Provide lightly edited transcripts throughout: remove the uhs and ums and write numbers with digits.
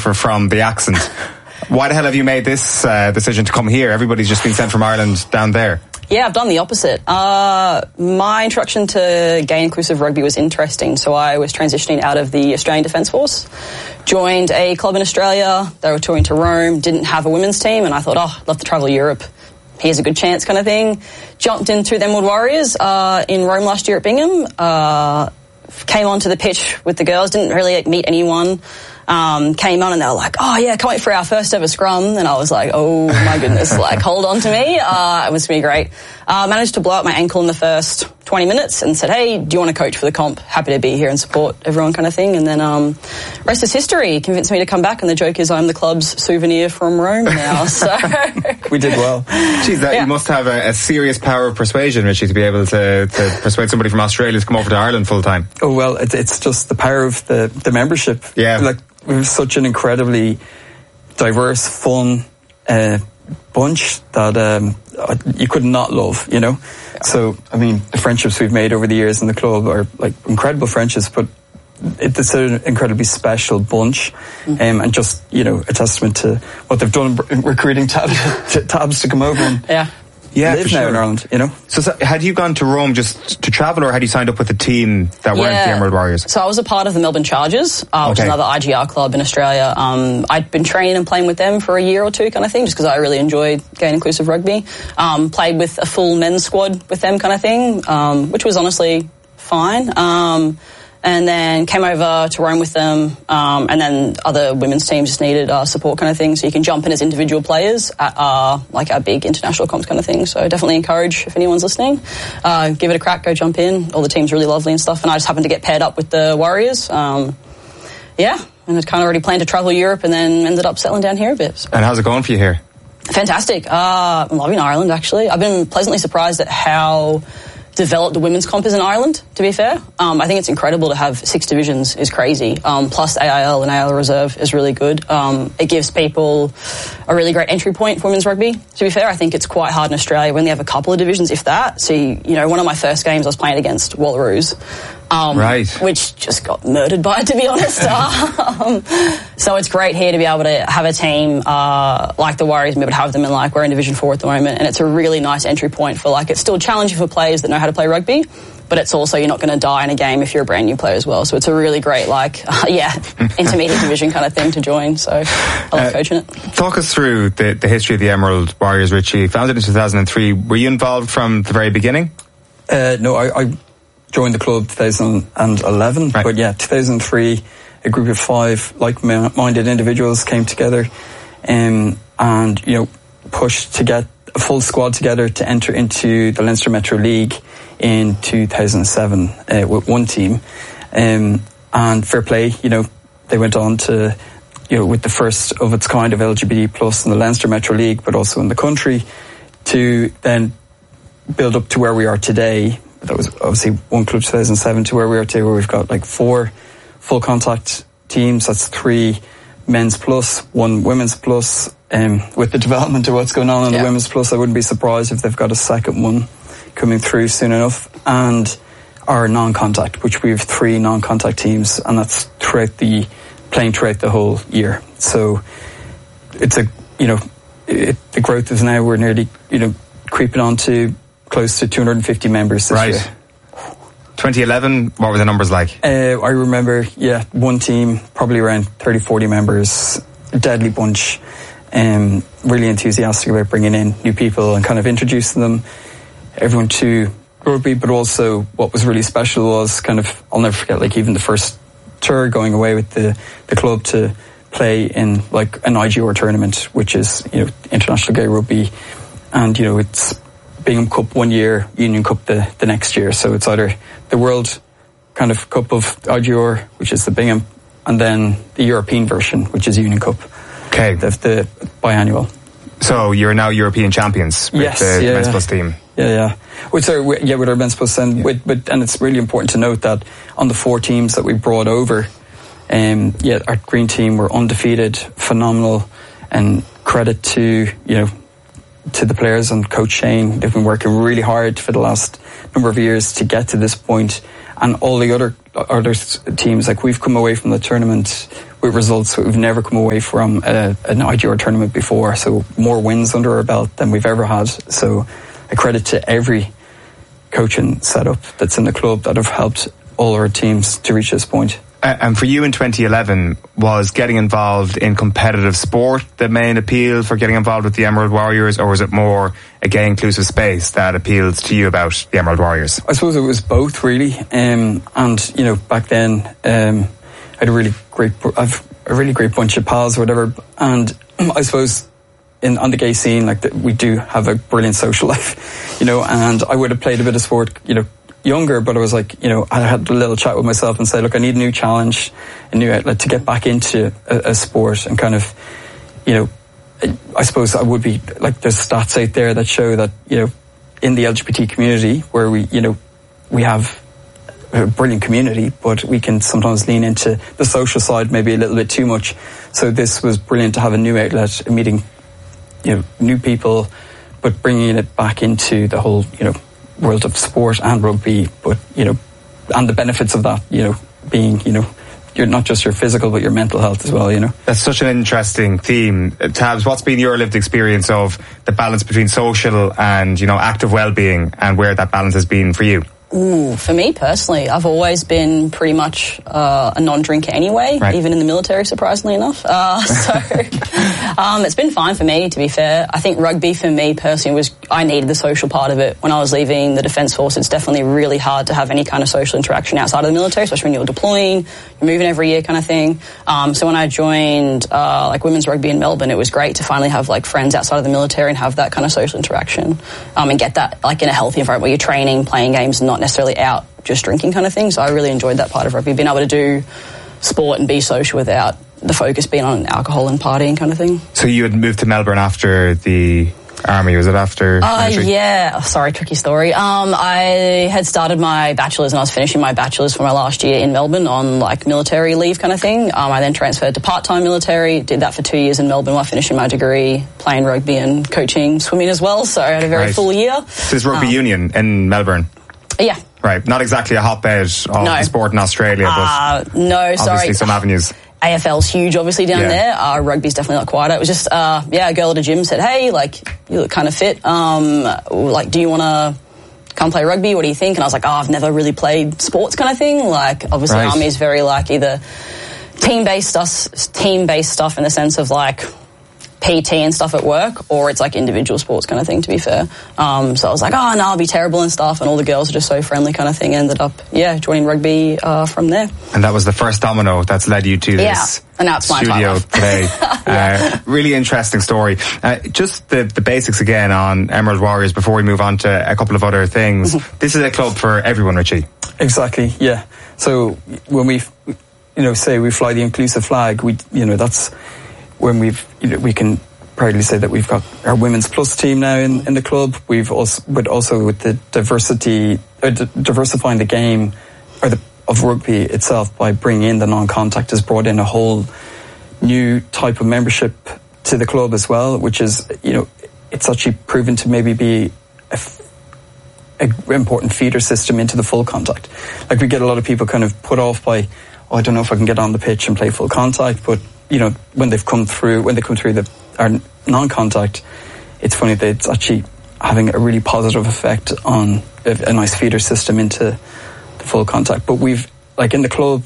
decipher from the accent. Why the hell have you made this decision to come here? Everybody's just been sent from Ireland down there. Yeah, I've done the opposite. My introduction to gay inclusive rugby was interesting. So I was transitioning out of the Australian Defence Force, joined a club in Australia. They were touring to Rome, didn't have a women's team, and I thought, I'd love to travel Europe. Here's a good chance kind of thing. Jumped in through the Emerald Warriors in Rome last year at Bingham. Came onto the pitch with the girls, didn't really meet anyone. Came on and they were like, oh yeah, can't wait for our first ever scrum. And I was like, oh my goodness, like hold on to me. It was going to be great. Managed to blow up my ankle in the first 20 minutes and said, hey, do you want to coach for the comp? Happy to be here and support everyone kind of thing. And then rest is history. Convinced me to come back, and the joke is I'm the club's souvenir from Rome now. So we did well. Geez, you must have a serious power of persuasion, Richie, to be able to persuade somebody from Australia to come over to Ireland full time. Oh well, it's just the power of the membership. Yeah, like we have such an incredibly diverse, fun bunch that you could not love, you know. Yeah. So, I mean, the friendships we've made over the years in the club are like incredible friendships, but it's an incredibly special bunch, and just, you know, a testament to what they've done recruiting tabs to come over and live now in Ireland, you know. So had you gone to Rome just to travel, or had you signed up with a team that weren't the Emerald Warriors? So I was a part of the Melbourne Chargers, which is another IGR club in Australia. I'd been training and playing with them for a year or two kind of thing, just because I really enjoyed gay and inclusive rugby. Played with a full men's squad with them kind of thing, which was honestly fine. And then came over to Rome with them, and then other women's teams just needed support kind of thing. So you can jump in as individual players at our big international comps kind of thing. So definitely encourage, if anyone's listening, give it a crack, go jump in. All the teams are really lovely and stuff. And I just happened to get paired up with the Warriors. And I'd kind of already planned to travel Europe, and then ended up settling down here a bit. So. And how's it going for you here? Fantastic. I'm loving Ireland, actually. I've been pleasantly surprised at how developed the women's comp is in Ireland, to be fair. I think it's incredible to have 6 divisions is crazy. Plus AIL and AIL Reserve is really good. It gives people a really great entry point for women's rugby. To be fair, I think it's quite hard in Australia when they have a couple of divisions, if that. So, you know, one of my first games I was playing against Wallaroos. Which just got murdered by it, to be honest. So it's great here to be able to have a team like the Warriors and be able to have them in, like, we're in Division 4 at the moment, and it's a really nice entry point for, like, it's still challenging for players that know how to play rugby, but it's also, you're not going to die in a game if you're a brand new player as well. So it's a really great, intermediate division kind of thing to join. So I love coaching it. Talk us through the history of the Emerald Warriors, Richie. Founded in 2003. Were you involved from the very beginning? No, I joined the club 2011, right. But 2003, a group of 5 like-minded individuals came together and you know, pushed to get a full squad together to enter into the Leinster Metro League in 2007 with one team. And fair play, you know, they went on to, you know, with the first of its kind of LGBT plus in the Leinster Metro League, but also in the country, to then build up to where we are today. That was obviously one club 2007 to where we are today, where we've got like 4 full contact teams. That's 3 men's plus, 1 women's plus. With the development of what's going on in the women's plus, I wouldn't be surprised if they've got a second one coming through soon enough. And our non-contact, which we have 3 non-contact teams, and that's playing throughout the whole year. So it's the growth is now, we're nearly, you know, creeping on to close to 250 members this year. 2011, what were the numbers like? I remember, one team, probably around 30-40 members, a deadly bunch, really enthusiastic about bringing in new people and kind of introducing everyone to rugby. But also what was really special was kind of, I'll never forget, like even the first tour going away with the club to play in like an IGR tournament, which is, you know, International Gay Rugby, and, you know, it's Bingham Cup one year, Union Cup the next year. So it's either the World kind of Cup of IGR, which is the Bingham, and then the European version, which is Union Cup. Okay. The biannual. So you're now European champions with the men's plus team. With our men's plus, and it's really important to note that on the 4 teams that we brought over, our green team were undefeated, phenomenal, and credit to, you know, to the players and Coach Shane. They've been working really hard for the last number of years to get to this point. And all the other teams, like we've come away from the tournament with results. We've never come away from an IGR tournament before, so more wins under our belt than we've ever had. So a credit to every coaching setup that's in the club that have helped all our teams to reach this point. And for you in 2011, was getting involved in competitive sport the main appeal for getting involved with the Emerald Warriors, or was it more a gay inclusive space that appealed to you about the Emerald Warriors? I suppose it was both, really. And you know, back then, I had a really great bunch of pals or whatever. And I suppose on the gay scene, like we do have a brilliant social life, you know. And I would have played a bit of sport, you know, younger, but I was like, you know, I had a little chat with myself and say, look, I need a new challenge, a new outlet to get back into a sport. And kind of, you know, I suppose I would be like, there's stats out there that show that, you know, in the LGBT community, where we, you know, we have a brilliant community, but we can sometimes lean into the social side maybe a little bit too much. So this was brilliant to have a new outlet, meeting, you know, new people, but bringing it back into the whole, you know, world of sport and rugby, but, you know, and the benefits of that, you know, being, you know, you're not just your physical but your mental health as well, you know. That's such an interesting theme. Tabs, what's been your lived experience of the balance between social and, you know, active well-being, and where that balance has been for you? Ooh, for me personally, I've always been pretty much a non-drinker anyway, right. Even in the military, surprisingly enough. So it's been fine for me, to be fair. I think rugby for me personally I needed the social part of it. When I was leaving the Defence Force, it's definitely really hard to have any kind of social interaction outside of the military, especially when you're deploying, you're moving every year kind of thing. So when I joined like women's rugby in Melbourne, it was great to finally have like friends outside of the military and have that kind of social interaction, and get that like in a healthy environment where you're training, playing games, and not necessarily out just drinking kind of thing. So I really enjoyed that part of rugby, being able to do sport and be social without the focus being on alcohol and partying kind of thing. So you had moved to Melbourne after the army, was it after military? Yeah. Sorry, tricky story. I had started my bachelor's and I was finishing my bachelor's for my last year in Melbourne on like military leave kind of thing. I then transferred to part-time military, did that for 2 years in Melbourne while finishing my degree, playing rugby and coaching swimming as well. So I had a very full year. So it's rugby union in Melbourne? Yeah. Right. Not exactly a hotbed of the sport in Australia, but no, sorry. Obviously some avenues. AFL's huge, obviously, down there. Rugby's definitely not quite. It was just, a girl at a gym said, hey, like, you look kind of fit. Like, do you want to come play rugby? What do you think? And I was like, I've never really played sports kind of thing. Like, obviously, Army is very, like, either team-based stuff in the sense of, like, PT and stuff at work, or it's like individual sports kind of thing, to be fair. So I was like, no, I'll be terrible and stuff, and all the girls are just so friendly kind of thing. Ended up, joining rugby from there. And that was the first domino that's led you to this and now it's studio today. Really interesting story. Just the basics again on Emerald Warriors before we move on to a couple of other things. This is a club for everyone, Richie. Exactly, yeah. So when we, say we fly the inclusive flag, that's when we can proudly say that we've got our women's plus team now in the club. We've also with the diversifying the game of rugby itself by bringing in the non-contact has brought in a whole new type of membership to the club as well, which is, it's actually proven to maybe be an important feeder system into the full contact. Like, we get a lot of people kind of put off by, I don't know if I can get on the pitch and play full contact, but when they come through our non-contact, it's funny that it's actually having a really positive effect on a nice feeder system into the full contact. But in the club,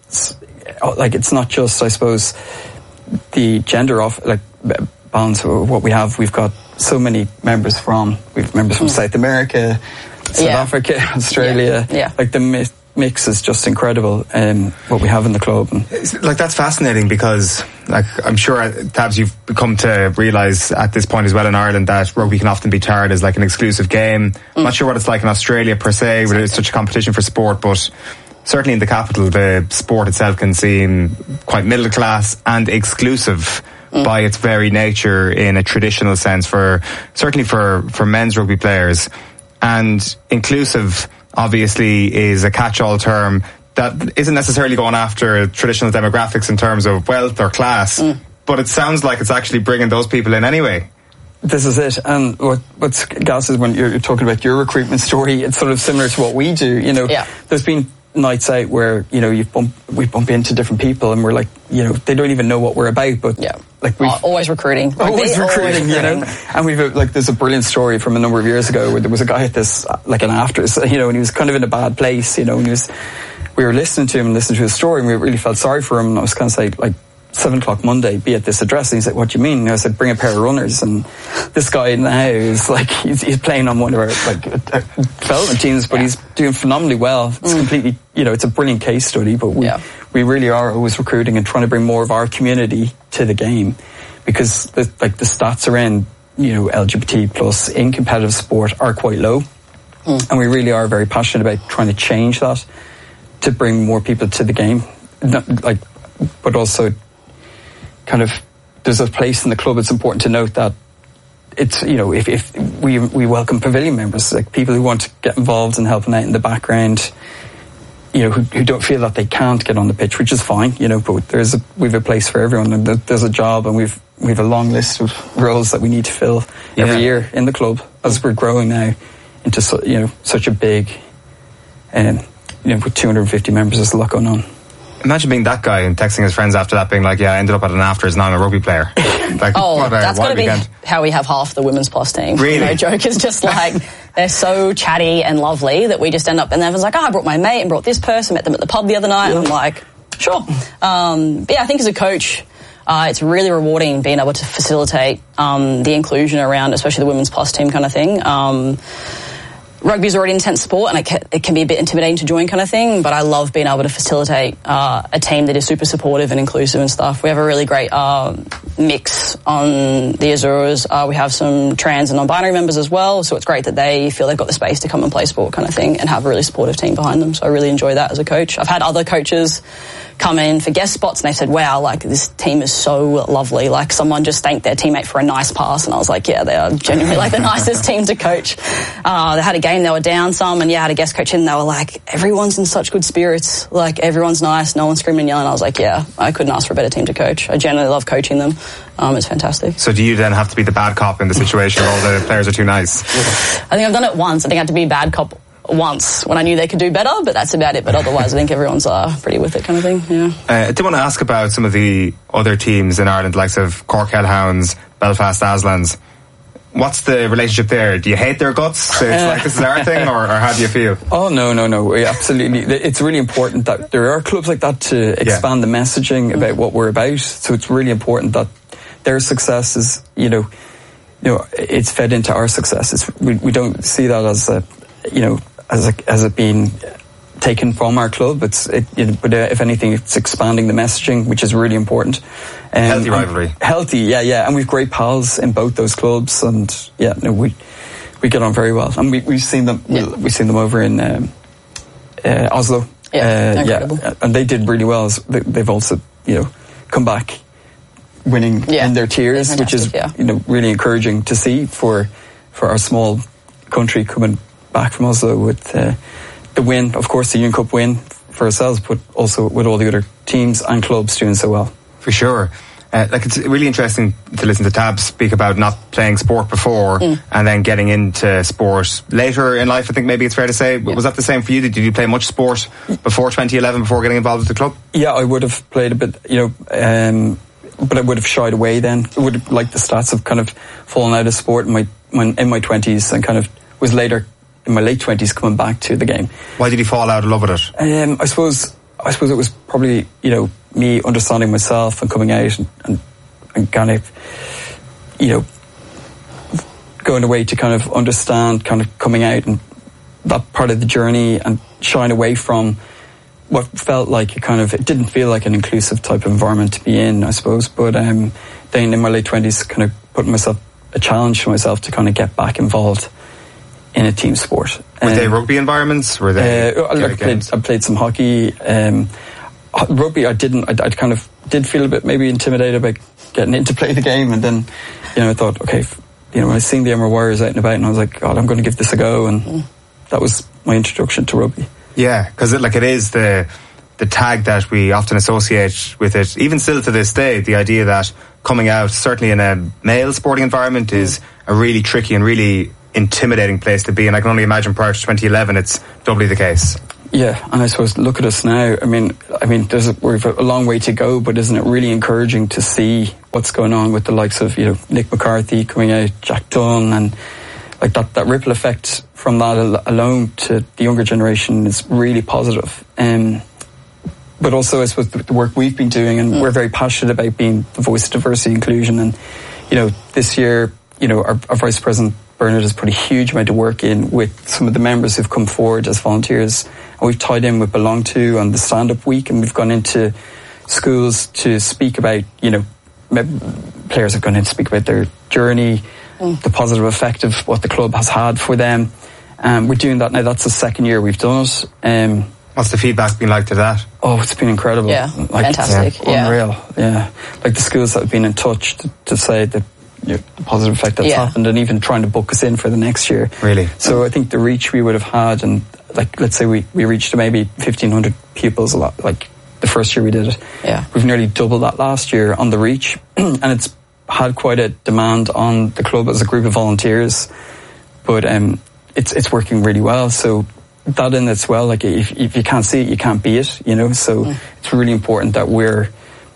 it's not just, I suppose, the gender balance of what we have. We've got so many members from South America, South Africa, Australia. Yeah. Like, the mix is just incredible, what we have in the club. That's fascinating, because I'm sure, Tabs, you've come to realise at this point as well in Ireland that rugby can often be tarred as like an exclusive game. I'm not sure what it's like in Australia per se, where it's such a competition for sport, but certainly in the capital the sport itself can seem quite middle class and exclusive by its very nature in a traditional sense, certainly for men's rugby players. And inclusive obviously is a catch-all term that isn't necessarily going after traditional demographics in terms of wealth or class, but it sounds like it's actually bringing those people in anyway. This is it. And what's gas is when you're talking about your recruitment story, it's sort of similar to what we do. There's been nights out where, you know, we bump into different people and we're like, you know, they don't even know what we're about, but like we've always recruiting. Always recruiting, you know. And we've like, there's a brilliant story from a number of years ago where there was a guy at this, like an afters, you know, and he was kind of in a bad place, you know, and we were listening to him and listening to his story, and we really felt sorry for him. And I was kind of saying, like, 7 o'clock Monday, be at this address. And he's like, what do you mean? And I said, bring a pair of runners. And this guy now is like, he's playing on one of our like development teams, but he's doing phenomenally well. It's completely, you know, it's a brilliant case study, but we really are always recruiting and trying to bring more of our community to the game, because the stats around, you know, LGBT plus in competitive sport are quite low. And we really are very passionate about trying to change that to bring more people to the game. But also kind of, there's a place in the club. It's important to note that it's, you know, if we welcome pavilion members, like people who want to get involved and helping out in the background, you know, who don't feel that they can't get on the pitch, which is fine, you know, but we've a place for everyone, and there's a job, and we've a long list of roles that we need to fill every year in the club as we're growing now into such a big, you know, with 250 members, there's a lot going on. Imagine being that guy and texting his friends after that, being like, yeah, I ended up at an afters, now I'm a rugby player. Like, that's got to be how we have half the women's plus team. Really? No joke. It's just like, they're so chatty and lovely that we just end up, and everyone's like, I brought my mate and brought this person, met them at the pub the other night. And I'm like, sure. But yeah, I think as a coach, it's really rewarding being able to facilitate the inclusion around, especially the women's plus team kind of thing. Rugby is already an intense sport, and it can be a bit intimidating to join kind of thing, but I love being able to facilitate a team that is super supportive and inclusive and stuff. We have a really great mix on the Azures. We have some trans and non-binary members as well, so it's great that they feel they've got the space to come and play sport kind of thing and have a really supportive team behind them, so I really enjoy that as a coach. I've had other coaches come in for guest spots and they said, wow, like, this team is so lovely. Like, someone just thanked their teammate for a nice pass, and I was like, yeah, they are genuinely like the nicest team to coach. They had a game, they were down some, and I had a guest coach in, and they were like, everyone's in such good spirits, like, everyone's nice, no one's screaming and yelling. I was like, yeah, I couldn't ask for a better team to coach. I genuinely love coaching them. It's fantastic. So do you then have to be the bad cop in the situation where all the players are too nice? I think I've done it once. I think I had to be bad cop once when I knew they could do better, but that's about it. But otherwise, I think everyone's pretty with it kind of thing. Yeah. I did want to ask about some of the other teams in Ireland, like of Cork Hellhounds, Belfast Aslans. What's the relationship there? Do you hate their guts? It's like this is our thing, or how do you feel? Oh, no. Absolutely. It's really important that there are clubs like that to expand the messaging about what we're about. So it's really important that their success is, you know, it's fed into our success. We don't see that as a, you know, as it being taken from our club. But if anything, it's expanding the messaging, which is really important. Healthy rivalry. Healthy, yeah. And we've great pals in both those clubs, and we get on very well. And we've seen them. We've seen them over in Oslo. Incredible. And they did really well. They've also, you know, come back winning in their tiers, which is you know, really encouraging to see for our small country coming back from Oslo with the win, of course, the Union Cup win for ourselves, but also with all the other teams and clubs doing so well. For sure. Like, it's really interesting to listen to Tab speak about not playing sport before and then getting into sport later in life, I think maybe it's fair to say. Was that the same for you? Did you play much sport before 2011, before getting involved with the club? Yeah, I would have played a bit, you know, but I would have shied away then. I would have, like, the stats have kind of fallen out of sport in my 20s, and kind of was later in my late 20s coming back to the game. Why did you fall out of love with it? I suppose it was probably, you know, me understanding myself and coming out and kind of, you know, going away to kind of understand, kind of coming out and that part of the journey, and shying away from what felt like it didn't feel like an inclusive type of environment to be in, I suppose. But then in my late 20s, kind of putting myself a challenge for myself to kind of get back involved in a team sport. Were they rugby environments? Were they? I played some hockey. Rugby, I didn't. I kind of did feel a bit maybe intimidated about getting in to play the game, and then, you know, I thought, okay, you know, when I was seeing the Emerald Warriors out and about, and I was like, God, I'm going to give this a go, and that was my introduction to rugby. Yeah, because it is the tag that we often associate with it, even still to this day. The idea that coming out, certainly in a male sporting environment, is a really tricky and really intimidating place to be, and I can only imagine prior to 2011 it's doubly the case. Yeah, and I suppose look at us now. I mean, we've a long way to go, but isn't it really encouraging to see what's going on with the likes of Nick McCarthy coming out, Jack Dunn, and like that ripple effect from that alone to the younger generation is really positive. But also, I suppose the work we've been doing, and we're very passionate about being the voice of diversity and inclusion. And this year, our Vice President Bernard has put a huge amount of work in with some of the members who've come forward as volunteers. And we've tied in with Belong To and the Stand-Up Week, and we've gone into schools to speak about, players have gone in to speak about their journey, the positive effect of what the club has had for them. We're doing that now. That's the second year we've done it. What's the feedback been like to that? Oh, it's been incredible. Yeah, fantastic. Unreal. Yeah. Like the schools that have been in touch to say that the positive effect that's happened, and even trying to book us in for the next year. Really? So I think the reach we would have had, and like let's say we reached maybe 1,500 pupils like the first year we did it. Yeah. We've nearly doubled that last year on the reach, and it's had quite a demand on the club as a group of volunteers. But it's working really well. So that in as well, like if you can't see it, you can't be it, So it's really important that we're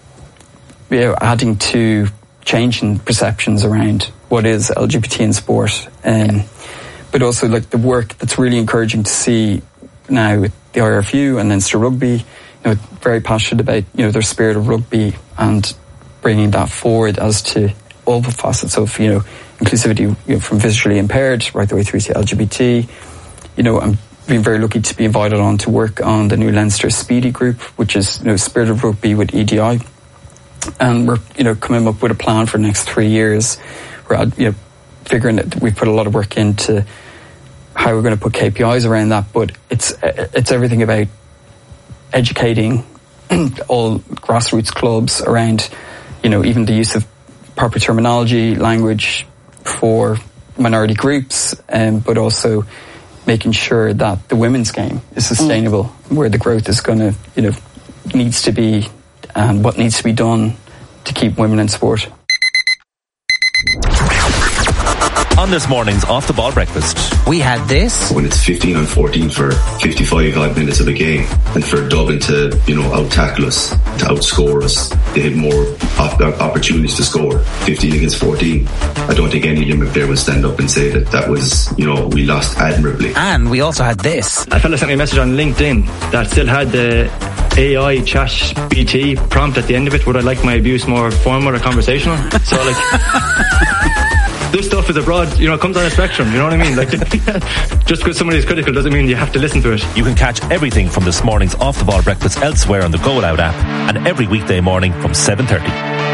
adding to changing perceptions around what is LGBT in sport. But also like the work that's really encouraging to see now with the IRFU and Leinster Rugby, very passionate about, their spirit of rugby and bringing that forward as to all the facets of, inclusivity, from visually impaired right the way through to LGBT. I'm being very lucky to be invited on to work on the new Leinster Speedy Group, which is, Spirit of Rugby with EDI. And we're, coming up with a plan for the next 3 years. We're, figuring that we've put a lot of work into how we're going to put KPIs around that, but it's everything about educating all grassroots clubs around, even the use of proper terminology, language for minority groups, but also making sure that the women's game is sustainable, where the growth is going to, needs to be, and what needs to be done to keep women in sport. On this morning's Off the Ball Breakfast, we had this. When it's 15-14 for 55 odd minutes of a game, and for Dublin to, out-tackle us, to outscore us, they had more opportunities to score. 15 against 14. I don't think any Limerick player would stand up and say that was, we lost admirably. And we also had this. A fella sent me a message on LinkedIn that still had the AI chat BT prompt at the end of it. Would I like my abuse more formal or conversational? So this stuff is a broad, it comes on a spectrum, you know what I mean? Like, just because somebody is critical doesn't mean you have to listen to it. You can catch everything from this morning's Off the Ball Breakfast elsewhere on the Go Loud app, and every weekday morning from 7:30.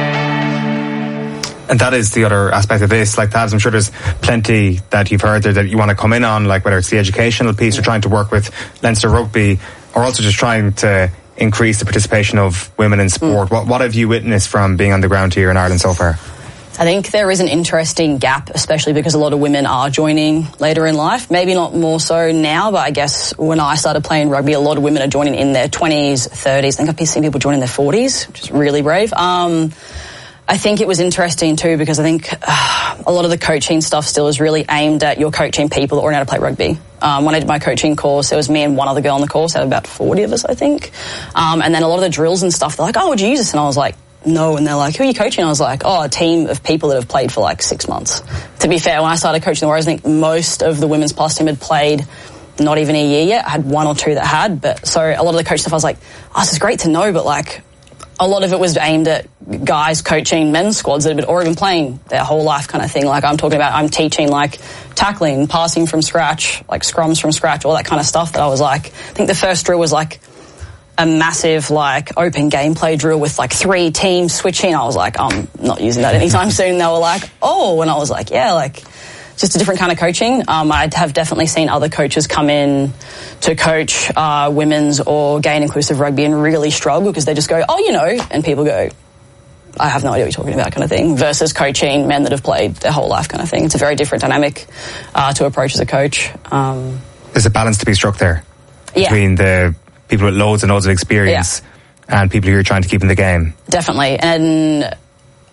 And that is the other aspect of this. Like, Tabs, I'm sure there's plenty that you've heard there that you want to come in on, like whether it's the educational piece or trying to work with Leinster Rugby, or also just trying to increase the participation of women in sport. What have you witnessed from being on the ground here in Ireland so far? I think there is an interesting gap, especially because a lot of women are joining later in life. Maybe not more so now, but I guess when I started playing rugby, a lot of women are joining in their 20s, 30s. I think I've seen people join in their 40s, which is really brave. I think it was interesting too, because I think a lot of the coaching stuff still is really aimed at you're coaching people that already know how to play rugby. When I did my coaching course, there was me and one other girl on the course, out of about 40 of us, I think. And then a lot of the drills and stuff, they're like, oh, would you use this? And I was like, no. And they're like, who are you coaching? I was like, a team of people that have played for like 6 months. To be fair, when I started coaching the Warriors, I think most of the women's plus team had played not even a year yet. I had one or two that had, but so a lot of the coach stuff I was like, this is great to know, but like a lot of it was aimed at guys coaching men's squads that had already been playing their whole life kind of thing. Like I'm teaching like tackling, passing from scratch, like scrums from scratch, all that kind of stuff that I was like, I think the first drill was like a massive like open gameplay drill with like 3 teams switching. I was like, I'm not using that anytime soon. They were like, and I was like, yeah, like just a different kind of coaching. I have definitely seen other coaches come in to coach women's or gay and inclusive rugby and really struggle because they just go, and people go, I have no idea what you're talking about kind of thing, versus coaching men that have played their whole life kind of thing. It's a very different dynamic to approach as a coach. There's a balance to be struck there between the people with loads and loads of experience and people who are trying to keep in the game. Definitely. And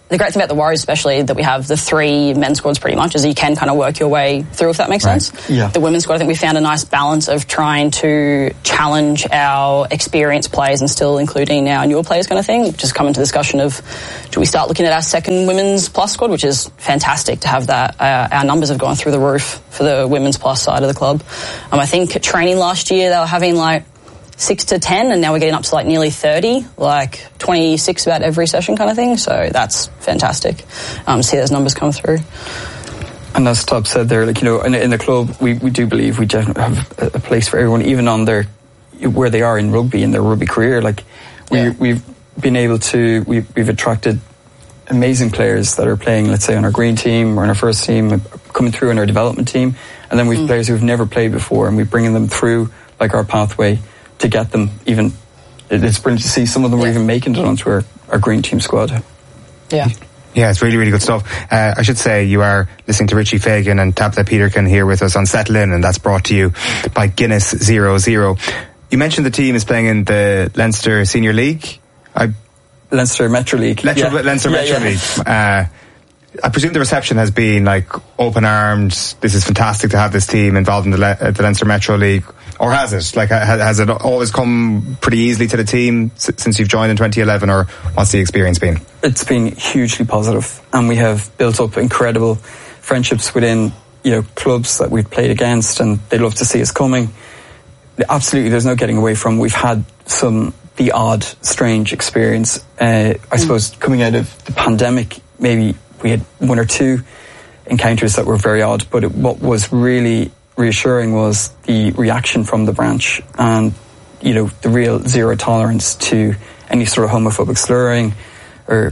the great thing about the Warriors, especially, that we have the 3 men's squads pretty much, is you can kind of work your way through, if that makes sense. Yeah. The women's squad, I think we found a nice balance of trying to challenge our experienced players and still including our newer players kind of thing, which has come into discussion of, do we start looking at our second women's plus squad, which is fantastic to have that. Our numbers have gone through the roof for the women's plus side of the club. I think at training last year, they were having 6 to 10, and now we're getting up to nearly 30, 26 about every session kind of thing. So that's fantastic. See those numbers come through. And as Tab said there, in the club, we do believe we definitely have a place for everyone, even on where they are in rugby, in their rugby career. We've been able to, we've attracted amazing players that are playing, let's say, on our green team or on our first team, coming through in our development team. And then we've players who've never played before, and we're bringing them through our pathway to get them even. It's brilliant to see some of them are even making it onto our green team squad. Yeah. Yeah, it's really, really good stuff. I should say you are listening to Richie Fagan and Tabitha Peterkin here with us on Settle In, and that's brought to you by Guinness 00. You mentioned the team is playing in the Leinster Senior League. Leinster Metro League. Leinster Metro League. I presume the reception has been open-armed. This is fantastic to have this team involved in the Leinster Metro League. Or has it? Has it always come pretty easily to the team since you've joined in 2011, or what's the experience been? It's been hugely positive, and we have built up incredible friendships within clubs that we've played against, and they love to see us coming. Absolutely, there's no getting away from. We've had the odd, strange experience. I suppose coming out of the pandemic, maybe we had 1 or 2 encounters that were very odd, but what was really reassuring was the reaction from the branch, and the real zero tolerance to any sort of homophobic slurring, or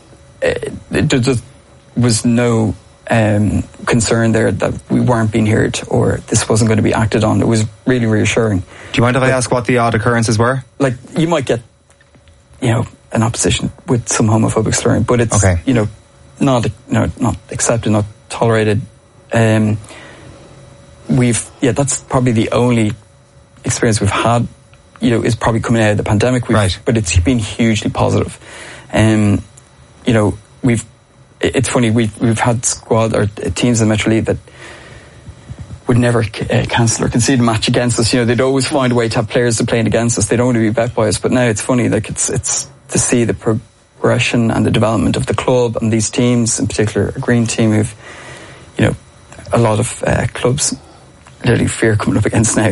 there was no concern there that we weren't being heard or this wasn't going to be acted on. It was really reassuring. Do you mind if I ask what the odd occurrences were? You might get an opposition with some homophobic slurring, but it's not accepted, not tolerated. That's probably the only experience we've had, is probably coming out of the pandemic. But it's been hugely positive. It's funny, we've had squad or teams in the Metro League that would never cancel or concede a match against us. They'd always find a way to have players to playing against us. They don't want to be bet by us. But now it's funny, it's to see the progression and the development of the club and these teams, in particular a green team, who've, a lot of clubs literally fear coming up against now,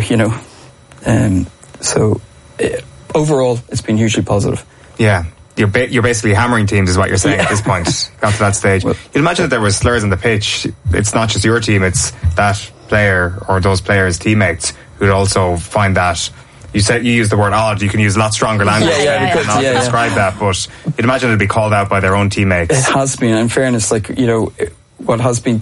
So overall, it's been hugely positive. Yeah. You're basically hammering teams, is what you're saying at this point. Got to that stage. You'd imagine that there was slurs on the pitch. It's not just your team, it's that player or those players' teammates who'd also find that. You used the word odd. You can use a lot stronger language to describe that, but you'd imagine it'd be called out by their own teammates. It has been. In fairness, what has been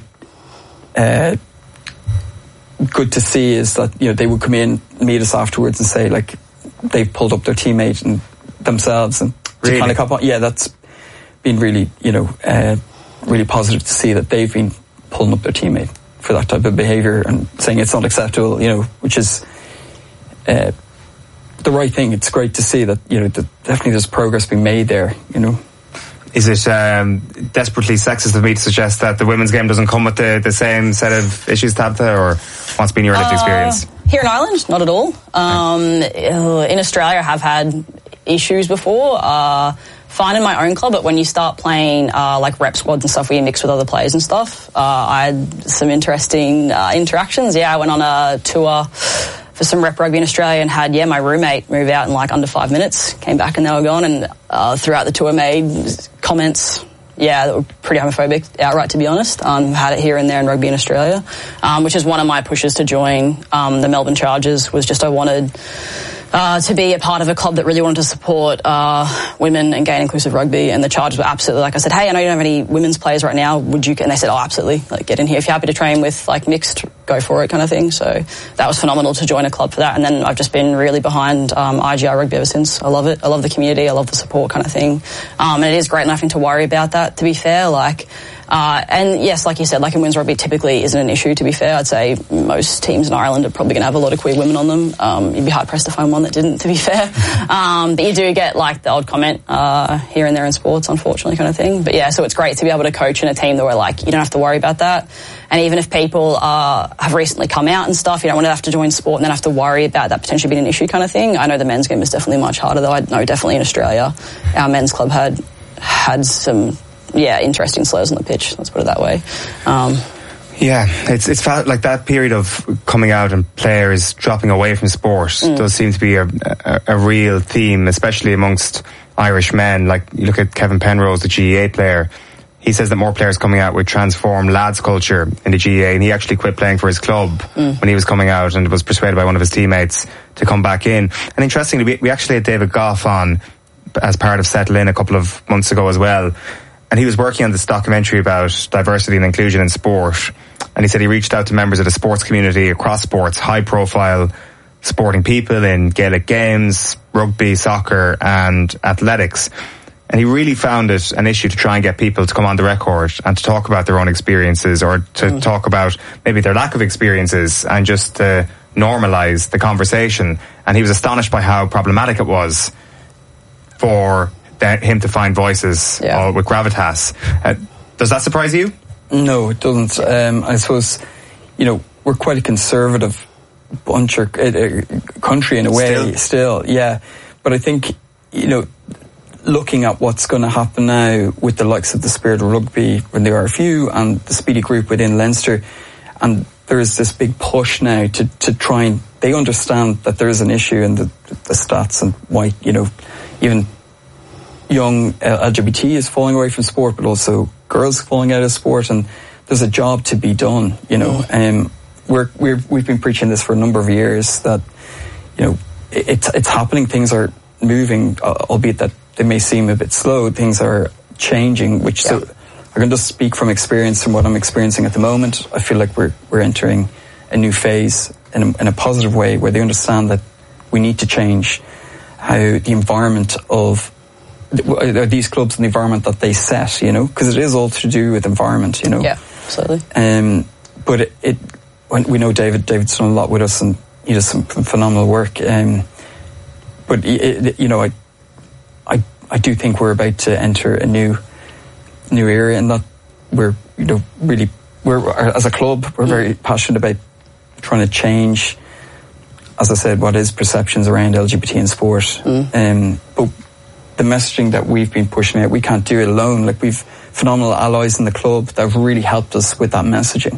good to see is that they would come in, meet us afterwards, and say they've pulled up their teammate and themselves, and really? Kind of cop on. Yeah, that's been really really positive to see that they've been pulling up their teammate for that type of behaviour and saying it's not acceptable. Which is the right thing. It's great to see that definitely there's progress being made there. Is it desperately sexist of me to suggest that the women's game doesn't come with the same set of issues, Tabitha, or what's been your lived experience? Here in Ireland, not at all. In Australia, I have had issues before. Fine in my own club, but when you start playing rep squads and stuff where you mix with other players and stuff, I had some interesting interactions. Yeah, I went on a tour for some rep rugby in Australia and had my roommate move out in under 5 minutes, came back and they were gone, and throughout the tour made comments that were pretty homophobic outright, to be honest. Had it here and there in rugby in Australia, which is one of my pushes to join the Melbourne Chargers. Was just I wanted to be a part of a club that really wanted to support women and gay and inclusive rugby, and the Chargers were absolutely, I said, hey, I know you don't have any women's players right now, would you? And they said, oh, absolutely, get in here if you're happy to train with mixed go for it kind of thing. So that was phenomenal to join a club for that. And then I've just been really behind IGR Rugby ever since. I love it. I love the community. I love the support kind of thing. And it is great nothing to worry about that, to be fair. And yes, like you said, like in women's rugby typically isn't an issue, to be fair. I'd say most teams in Ireland are probably going to have a lot of queer women on them. You'd be hard-pressed to find one that didn't, to be fair. But you do get like the odd comment here and there in sports, unfortunately, kind of thing. But yeah, so it's great to be able to coach in a team that where like you don't have to worry about that. And even if people have recently come out and stuff, you don't want to have to join sport and then have to worry about that potentially being an issue kind of thing. I know the men's game is definitely much harder, though. I know definitely in Australia, our men's club had some interesting slurs on the pitch. Let's put it that way. It's felt like that period of coming out and players dropping away from sport does seem to be a real theme, especially amongst Irish men. Like you look at Kevin Penrose, the GAA player. He says that more players coming out would transform lads culture in the GAA, and he actually quit playing for his club when he was coming out and was persuaded by one of his teammates to come back in. And interestingly, we actually had David Goff on as part of Settle In a couple of months ago as well. And he was working on this documentary about diversity and inclusion in sport. And he said he reached out to members of the sports community across sports, high-profile sporting people in Gaelic games, rugby, soccer, and athletics. And he really found it an issue to try and get people to come on the record and to talk about their own experiences or to talk about maybe their lack of experiences and just to normalise the conversation. And he was astonished by how problematic it was for him to find voices with gravitas. Does that surprise you? No, it doesn't. I suppose, we're quite a conservative bunch or country in a way still, yeah. But I think, looking at what's going to happen now with the likes of the Spirit of Rugby and the RFU and the Speedy Group within Leinster, and there is this big push now to try and they understand that there is an issue in the stats and why, even young LGBT is falling away from sport, but also girls falling out of sport, and there's a job to be done. We've been preaching this for a number of years that it's happening. Things are moving, albeit that they may seem a bit slow. Things are changing, so I can just speak from experience from what I'm experiencing at the moment. I feel like we're entering a new phase in a positive way where they understand that we need to change how the environment of these clubs and the environment that they set, because it is all to do with environment, Yeah, absolutely. But when we know David's done a lot with us and he does some phenomenal work. But I do think we're about to enter a new era, and that we're as a club we're very passionate about trying to change, as I said, what is perceptions around LGBT in sport. But the messaging that we've been pushing out, we can't do it alone. Like, we've phenomenal allies in the club that have really helped us with that messaging.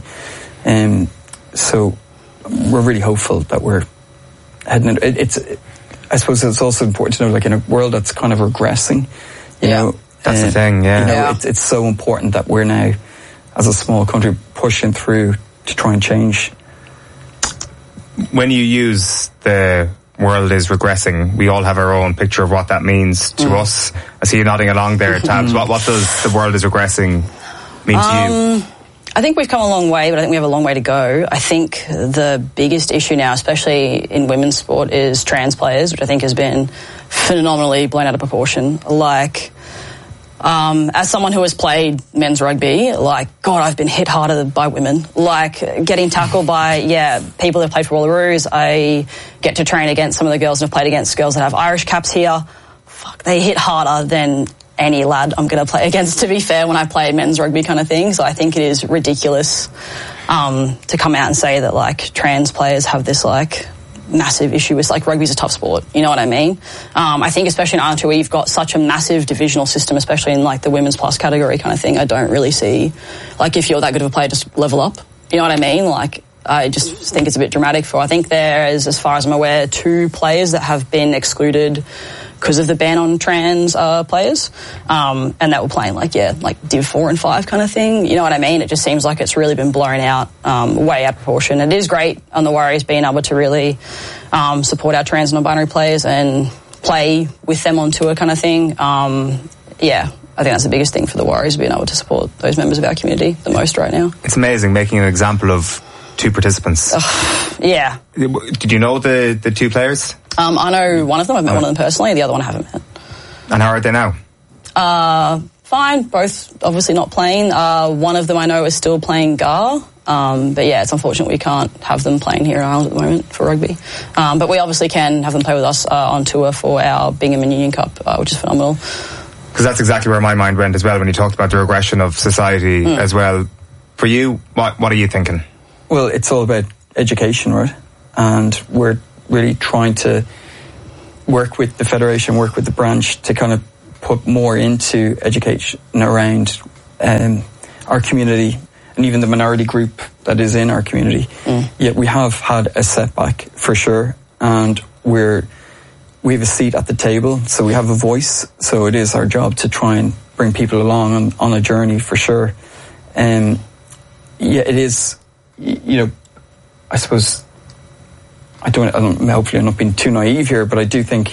So we're really hopeful that we're heading in. I suppose it's also important to know, like, in a world that's kind of regressing, you know. That's the thing, It's so important that we're now, as a small country, pushing through to try and change. When you use the world is regressing, we all have our own picture of what that means to us. I see you nodding along there, Tabs. What does the world is regressing mean to you? I think we've come a long way, but I think we have a long way to go. I think the biggest issue now, especially in women's sport, is trans players, which I think has been phenomenally blown out of proportion. Like, as someone who has played men's rugby, like, God, I've been hit harder by women. Like, getting tackled by, people that have played for Wallaroos. I get to train against some of the girls and have played against girls that have Irish caps here. Fuck, they hit harder than any lad I'm going to play against, to be fair, when I play men's rugby kind of thing. So I think it is ridiculous to come out and say that, like, trans players have this, like, massive issue with, like, rugby's a tough sport. You know what I mean? I think especially in Ireland where you've got such a massive divisional system, especially in, like, the women's plus category kind of thing, I don't really see, like, if you're that good of a player, just level up. You know what I mean? Like, I just think it's a bit dramatic I think there is, as far as I'm aware, 2 players that have been excluded because of the ban on trans players, and that were playing like Div 4 and 5 kind of thing. You know what I mean? It just seems like it's really been blown out, way out of proportion. It is great on the Warriors being able to really support our trans and non-binary players and play with them on tour kind of thing. I think that's the biggest thing for the Warriors, being able to support those members of our community the most right now. It's amazing making an example of 2 participants. Yeah. Did you know the 2 players? I know one of them. I've met one of them personally. The other one I haven't met. And how are they now? Fine. Both obviously not playing. One of them I know is still playing GAR. But yeah, it's unfortunate we can't have them playing here in Ireland at the moment for rugby. But we obviously can have them play with us on tour for our Bingham and Union Cup, which is phenomenal. Because that's exactly where my mind went as well when you talked about the regression of society as well. For you, what are you thinking? Well, it's all about education, right? And we're really trying to work with the federation, work with the branch to kind of put more into education around our community and even the minority group that is in our community. Yet we have had a setback for sure, and we have a seat at the table, so we have a voice. So it is our job to try and bring people along on a journey for sure. Yeah, it is. You know, I suppose hopefully I'm not being too naive here, but I do think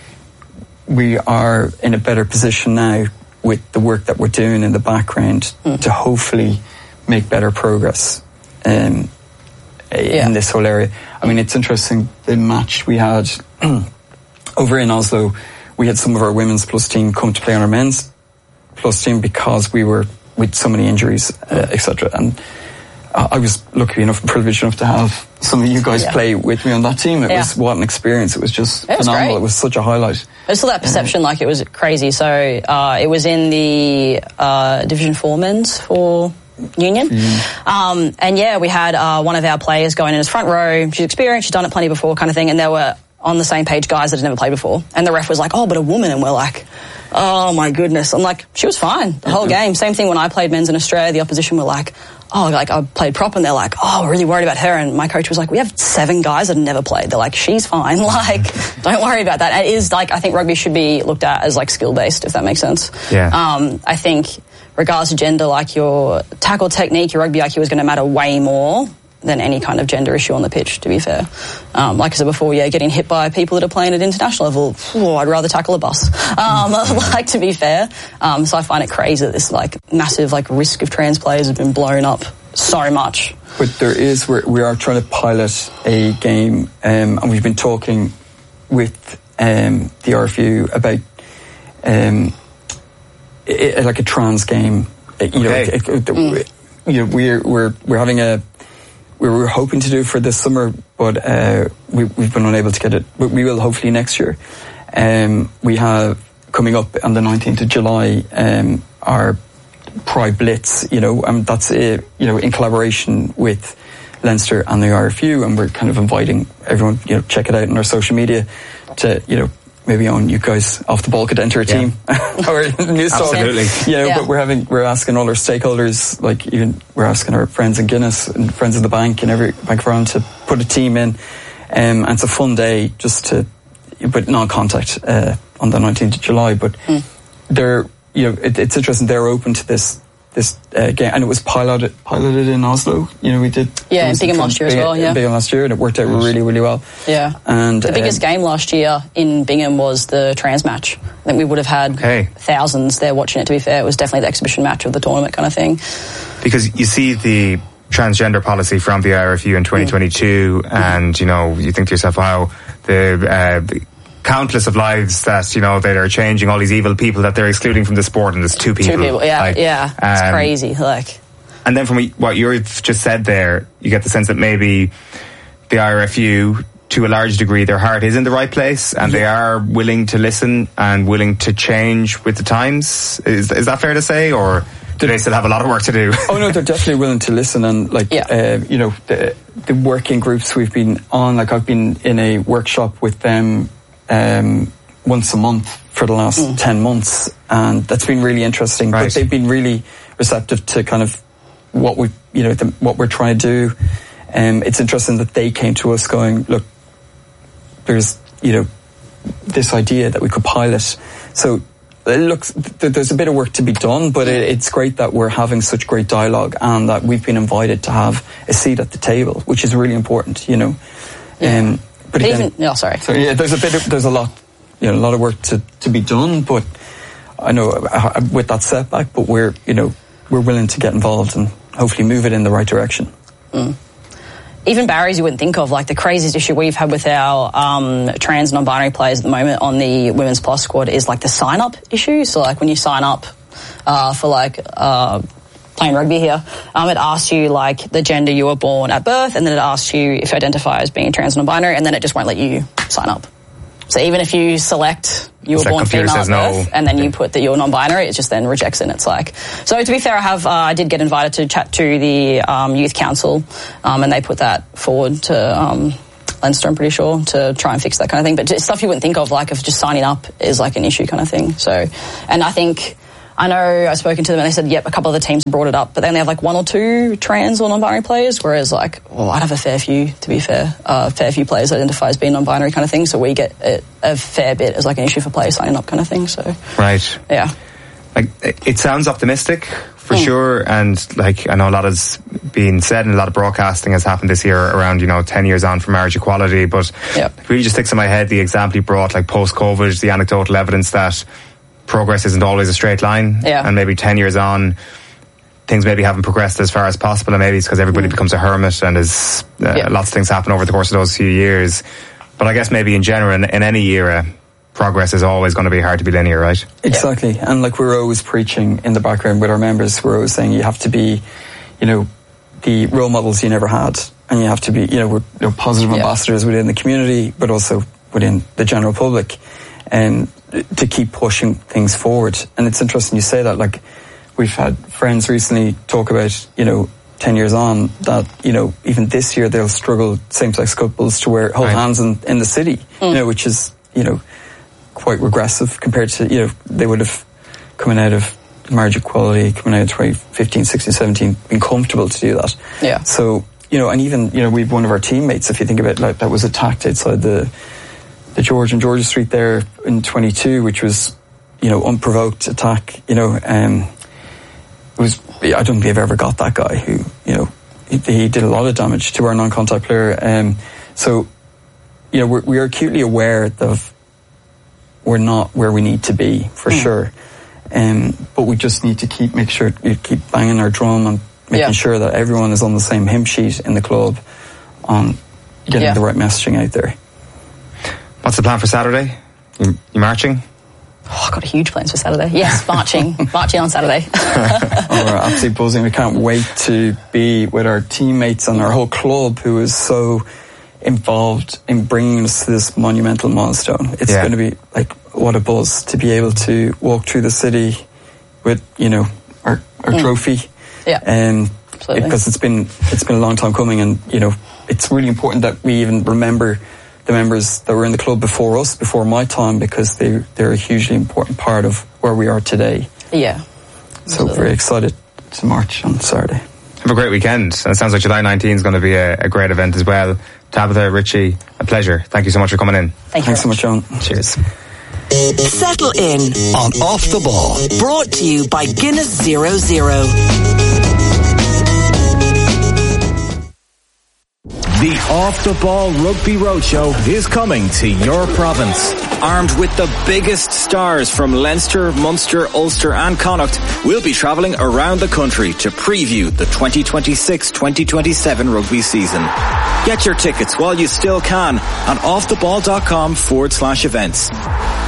we are in a better position now with the work that we're doing in the background to hopefully make better progress in this whole area. I mean, it's interesting, the match we had over in Oslo, we had some of our women's plus team come to play on our men's plus team because we were with so many injuries, etc. And I was lucky enough and privileged enough to have some of you guys play with me on that team. It was, what an experience. It was just phenomenal. Great. It was such a highlight. There's still that perception like it was crazy. So it was in the Division 4 men's for Union. And yeah, we had one of our players going in as front row. She's experienced, she's done it plenty before kind of thing. And there were on the same page guys that had never played before. And the ref was like, oh, but a woman. And we're like, oh my goodness. I'm like, she was fine the whole game. Same thing when I played men's in Australia. The opposition were like, oh, like I played prop and they're like, oh, we're really worried about her. And my coach was like, we have 7 guys that have never played. They're like, she's fine. Like, don't worry about that. And it is like, I think rugby should be looked at as like skill-based, if that makes sense. Yeah. I think regardless of gender, like your tackle technique, your rugby IQ is going to matter way more than any kind of gender issue on the pitch, to be fair. Like I said before, getting hit by people that are playing at international level, I'd rather tackle a bus. Like, to be fair. So I find it crazy that this, like, massive, like, risk of trans players has been blown up so much. But there is, we are trying to pilot a game, and we've been talking with the RFU about like a trans game. We're having we were hoping to do it for this summer, but we've been unable to get it. But we will hopefully next year. We have coming up on the 19th of July our Pride Blitz, and that's in collaboration with Leinster and the RFU, and we're kind of inviting everyone, check it out on our social media to, maybe on you guys off the ball could enter a team or news talk. Absolutely. But we're asking all our stakeholders, like even we're asking our friends in Guinness and friends of the bank and every Bank of Ireland to put a team in. And it's a fun day but non-contact on the 19th of July. But they're, it's interesting. They're open to this game, and it was piloted in Oslo. We did in Bingham last year as well. Bingham last year, and it worked out really, really well. Yeah, and the biggest game last year in Bingham was the trans match. I think we would have had thousands there watching it. To be fair, it was definitely the exhibition match of the tournament kind of thing. Because you see the transgender policy from the RFU in 2022, and you think to yourself, wow, the countless of lives that that are changing, all these evil people that they're excluding from the sport, and there's 2 people. 2 people, it's crazy. Like, and then from what you've just said there, you get the sense that maybe the IRFU, to a large degree, their heart is in the right place, and they are willing to listen and willing to change with the times. Is that fair to say, or do they still have a lot of work to do? Oh no, they're definitely willing to listen, and the working groups we've been on, like I've been in a workshop with them once a month for the last 10 months, and that's been really interesting. Right. But they've been really receptive to kind of what we, what we're trying to do. It's interesting that they came to us going, look, there's, this idea that we could pilot. So look, there's a bit of work to be done, but it's great that we're having such great dialogue and that we've been invited to have a seat at the table, which is really important, But again, there's a lot, a lot of work to be done. But I know with that setback, but we're willing to get involved and hopefully move it in the right direction. even barriers you wouldn't think of, like the craziest issue we've had with our trans non-binary players at the moment on the Women's Plus squad is like the sign-up issue. So like when you sign up for like playing rugby here, it asks you like the gender you were born at birth, and then it asks you if you identify as being trans non-binary, and then it just won't let you sign up. So even if you select you were born female at birth, and then you put that you're non-binary, it just then rejects it. And it's like, so to be fair, I did get invited to chat to the youth council, and they put that forward to Leinster, I'm pretty sure, to try and fix that kind of thing. But stuff you wouldn't think of, like if just signing up is like an issue kind of thing. So, and I know I've spoken to them and they said, yep, a couple of the teams brought it up, but then they have like 1 or 2 trans or non-binary players, whereas like, I'd have a fair few, to be fair, fair few players that identify as being non-binary kind of thing, so we get a fair bit as like an issue for players signing up kind of thing, so. Right. Yeah. Like, it sounds optimistic, for sure, and like, I know a lot has been said and a lot of broadcasting has happened this year around, 10 years on for marriage equality, but it really just sticks in my head the example you brought, like post-COVID, the anecdotal evidence that progress isn't always a straight line, and maybe 10 years on things maybe haven't progressed as far as possible, and maybe it's because everybody becomes a hermit and lots of things happen over the course of those few years. But I guess maybe in general, in any era, progress is always going to be hard to be linear, right? Exactly. And like we're always preaching in the background with our members, we're always saying you have to be, the role models you never had, and you have to be, we're positive ambassadors within the community, but also within the general public, and to keep pushing things forward. And it's interesting you say that, like we've had friends recently talk about, 10 years on that, even this year they'll struggle same-sex couples to hold hands in the city, which is, quite regressive compared to, they would have coming out of marriage equality, coming out of 2015, 16, 17, been comfortable to do that. Yeah. So, and even, we've one of our teammates, if you think about it, like that was attacked outside the George and Georgia Street there in 22, which was, unprovoked attack, it was, I don't think I've ever got that guy who, he did a lot of damage to our non-contact player. So, we are acutely aware of we're not where we need to be, for sure. But we just need to keep banging our drum and making sure that everyone is on the same hymn sheet in the club on getting the right messaging out there. What's the plan for Saturday? You marching? Oh, I've got huge plans for Saturday. Yes, marching on Saturday. We're absolutely buzzing. We can't wait to be with our teammates and our whole club who is so involved in bringing us to this monumental milestone. It's going to be like, what a buzz to be able to walk through the city with, our trophy. Yeah. Because it's been a long time coming, and, it's really important that we even remember the members that were in the club before us, before my time, because they're a hugely important part of where we are today. Yeah. So very excited to march on Saturday. Have a great weekend. And it sounds like July 19 is going to be a great event as well. Tabitha, Richie, a pleasure. Thank you so much for coming in. Thanks so much, John. Cheers. Settle in on Off the Ball. Brought to you by Guinness 00. The Off the Ball Rugby Roadshow is coming to your province. Armed with the biggest stars from Leinster, Munster, Ulster and Connacht, we'll be travelling around the country to preview the 2026-2027 rugby season. Get your tickets while you still can on offtheball.com/events.